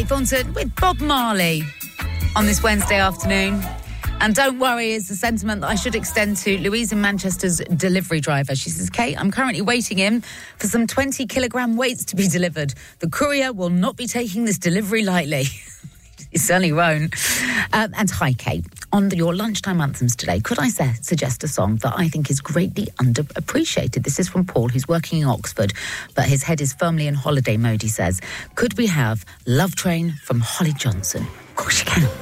Kate Thornton with Bob Marley on this Wednesday afternoon. And don't worry is the sentiment that I should extend to Louise in Manchester's delivery driver. She says, Kate, I'm currently waiting in for some 20-kilogram weights to be delivered. The courier will not be taking this delivery lightly. He certainly won't. And hi, Kate. On your lunchtime anthems today, could I suggest a song that I think is greatly underappreciated? This is from Paul, who's working in Oxford, but his head is firmly in holiday mode, he says. Could we have Love Train from Holly Johnson? Of course you can.